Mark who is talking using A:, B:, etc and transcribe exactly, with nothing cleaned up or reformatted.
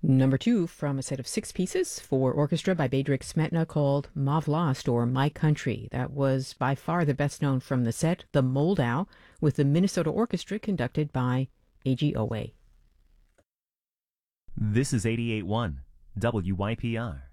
A: Number two from a set of six pieces for orchestra by Bedřich Smetana called Ma Vlast, or My Country. That was by far the best known from the set, the Moldau, with the Minnesota Orchestra conducted by A G Owe.
B: This is eighty-eight point one W Y P R.